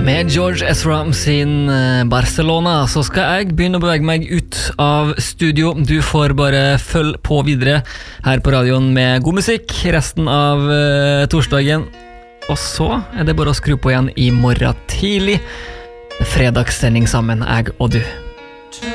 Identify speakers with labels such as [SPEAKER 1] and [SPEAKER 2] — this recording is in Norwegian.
[SPEAKER 1] Med George Ezra sin Barcelona så skal jeg begynne å bevege meg ut av studio. Du får bare følge på videre her på radioen med god musikk resten av torsdagen. Og så er det bare å skru på igjen i morgen tidlig. Fredagssending sammen, jeg og du.